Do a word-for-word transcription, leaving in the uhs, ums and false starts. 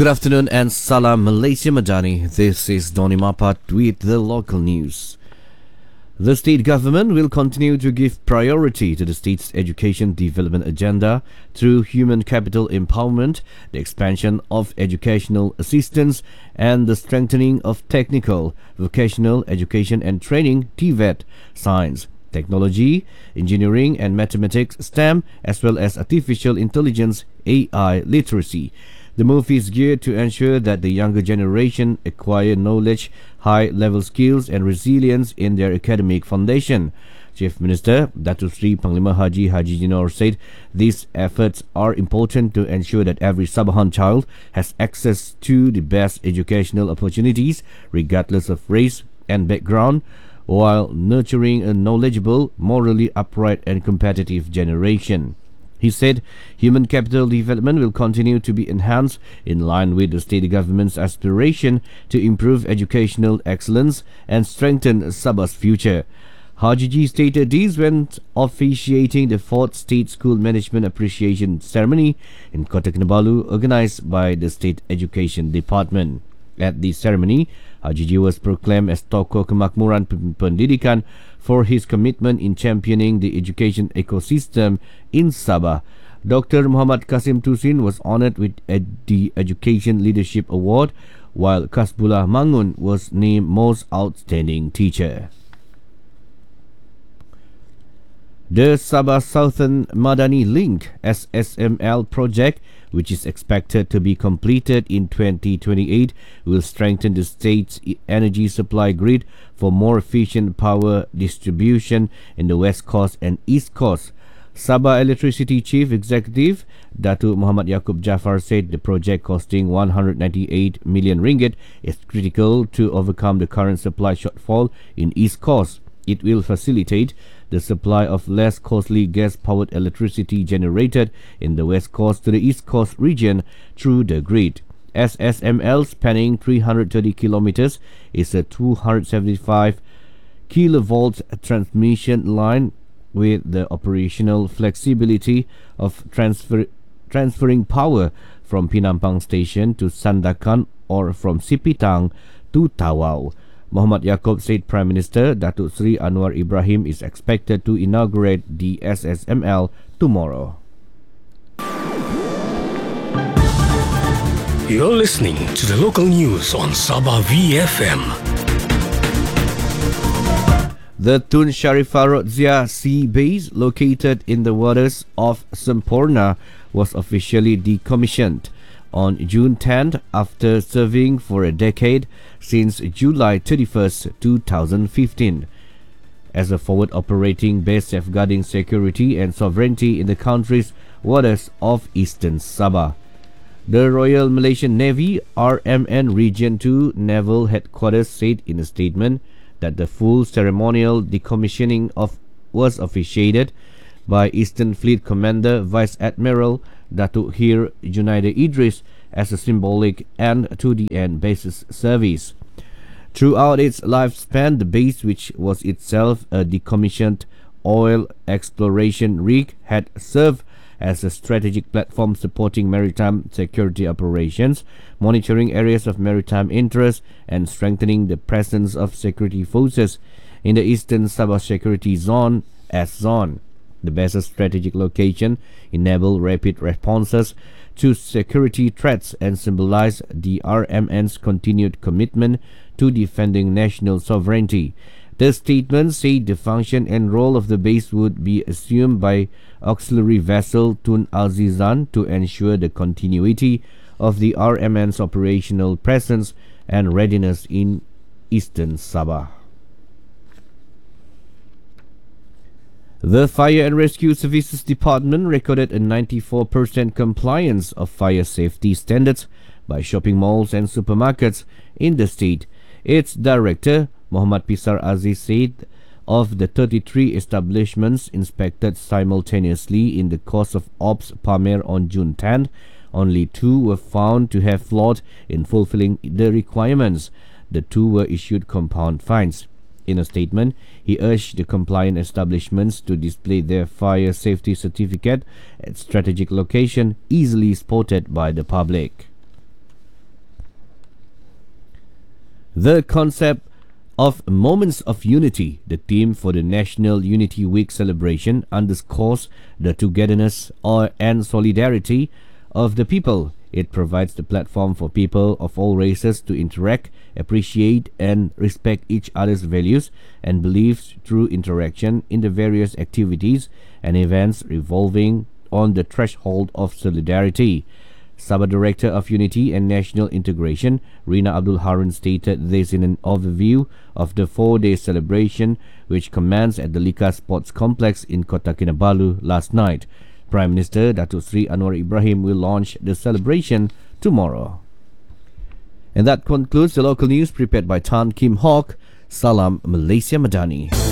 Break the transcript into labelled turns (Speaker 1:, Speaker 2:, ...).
Speaker 1: Good afternoon and Salam Malaysia Madani. This is Donny Mapat with the local news. The state government will continue to give priority to the state's education development agenda through human capital empowerment, the expansion of educational assistance, and the strengthening of technical, vocational education and training (T V E T), science, technology, engineering and mathematics (STEM), as well as artificial intelligence (A I) literacy. The move is geared to ensure that the younger generation acquire knowledge, high-level skills and resilience in their academic foundation. Chief Minister Datuk Seri Panglima Haji Haji Jinor said these efforts are important to ensure that every Sabahan child has access to the best educational opportunities regardless of race and background, while nurturing a knowledgeable, morally upright and competitive generation. He said human capital development will continue to be enhanced in line with the state government's aspiration to improve educational excellence and strengthen Sabah's future. Haji Ji stated this when officiating the fourth State School Management Appreciation Ceremony in Kota Kinabalu, organised by the State Education Department. At the ceremony, Haji Ji was proclaimed as Tokoh Kemakmuran Pendidikan for his commitment in championing the education ecosystem in Sabah. Doctor Muhammad Kasim Tusin was honoured with ed- the Education Leadership Award, while Kasbullah Mangun was named Most Outstanding Teacher. The Sabah Southern Madani Link S S M L project, which is expected to be completed in twenty twenty-eight, will strengthen the state's energy supply grid for more efficient power distribution in the West Coast and East Coast. Sabah Electricity Chief Executive Datuk Muhammad Yaakob Jaafar said the project, costing one hundred ninety-eight million ringgit, is critical to overcome the current supply shortfall in East Coast. It will facilitate the supply of less costly gas-powered electricity generated in the West Coast to the East Coast region through the grid. S S M L, spanning three hundred thirty kilometers, is a two hundred seventy-five kilovolt transmission line with the operational flexibility of transfer, transferring power from Penampang Station to Sandakan or from Sipitang to Tawau. Muhammad Yaakob said Prime Minister Datuk Seri Anwar Ibrahim is expected to inaugurate the S S M L tomorrow.
Speaker 2: You're listening to the local news on Sabah V F M.
Speaker 1: The Tun Sharifah Rodzia Sea Base, located in the waters of Semporna, was officially decommissioned on June tenth after serving for a decade since July thirty-first, two thousand fifteen. As a forward operating base safeguarding security and sovereignty in the country's waters of Eastern Sabah. The Royal Malaysian Navy R M N Region two Naval Headquarters said in a statement that the full ceremonial decommissioning of was officiated by Eastern Fleet Commander Vice Admiral Datuk Hir Junaida Idris as a symbolic end to the end base's service. Throughout its lifespan, the base, which was itself a decommissioned oil exploration rig, had served as a strategic platform supporting maritime security operations, monitoring areas of maritime interest, and strengthening the presence of security forces in the Eastern Sabah Security Zone, S Zone. The base's strategic location enabled rapid responses to security threats and symbolized the R M N's continued commitment to defending national sovereignty. The statement said the function and role of the base would be assumed by auxiliary vessel Tun Azizan to ensure the continuity of the R M N's operational presence and readiness in Eastern Sabah. The Fire and Rescue Services Department recorded a ninety-four percent compliance of fire safety standards by shopping malls and supermarkets in the state. Its director, Muhammad Pisar Aziz, said of the thirty-three establishments inspected simultaneously in the course of Ops Pamer on June tenth, only two were found to have flaws in fulfilling the requirements. The two were issued compound fines. In a statement, he urged the compliant establishments to display their fire safety certificate at strategic location easily spotted by the public. The concept of Moments of Unity, the theme for the National Unity Week celebration, underscores the togetherness or, and solidarity of the people. It provides the platform for people of all races to interact, appreciate, and respect each other's values and beliefs through interaction in the various activities and events revolving on the threshold of solidarity. Sabah Director of Unity and National Integration, Rina Abdul Harun, stated this in an overview of the four-day celebration which commenced at the Lika Sports Complex in Kota Kinabalu last night. Prime Minister Datuk Seri Anwar Ibrahim will launch the celebration tomorrow. And that concludes the local news prepared by Tan Kim Hawk. Salam Malaysia Madani.